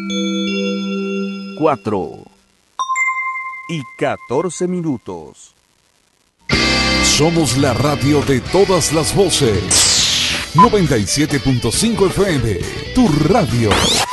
4:14. Somos la radio de todas las voces. 97.5 FM, tu radio.